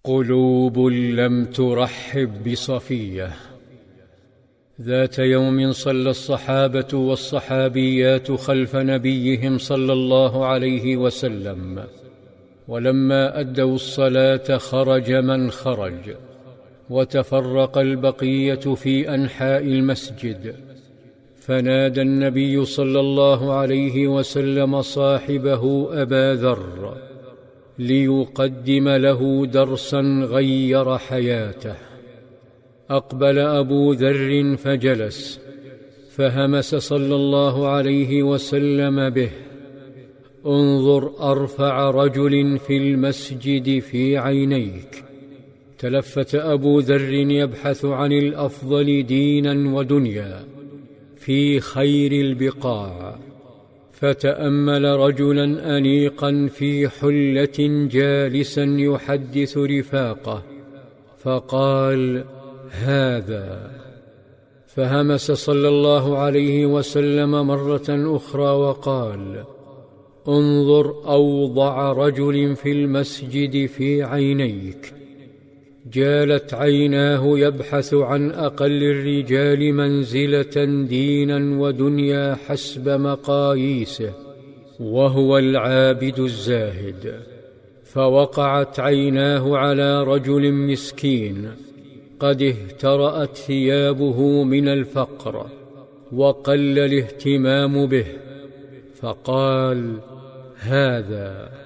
قلوب لم ترحب بصفية. ذات يوم صلى الصحابة والصحابيات خلف نبيهم صلى الله عليه وسلم، ولما أدوا الصلاة خرج من خرج، وتفرق البقية في أنحاء المسجد، فنادى النبي صلى الله عليه وسلم صاحبه أبا ذر ليقدم له درسا غير حياته. أقبل أبو ذر فجلس، فهمس صلى الله عليه وسلم به: انظر أرفع رجل في المسجد في عينيك. تلفت أبو ذر يبحث عن الأفضل دينا ودنيا في خير البقاع، فتأمل رجلا أنيقا في حلة جالسا يحدث رفاقه، فقال: هذا. فهمس صلى الله عليه وسلم مرة أخرى وقال: انظر أوضع رجل في المسجد في عينيك. جالت عيناه يبحث عن أقل الرجال منزلة دينا ودنيا حسب مقاييسه، وهو العابد الزاهد. فوقعت عيناه على رجل مسكين قد اهترأت ثيابه من الفقر وقل الاهتمام به، فقال: هذا.